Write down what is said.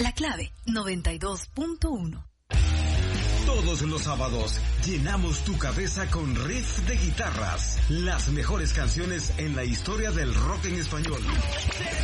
La Clave 92.1. Todos los sábados llenamos tu cabeza con riffs de guitarras, las mejores canciones en la historia del rock en español.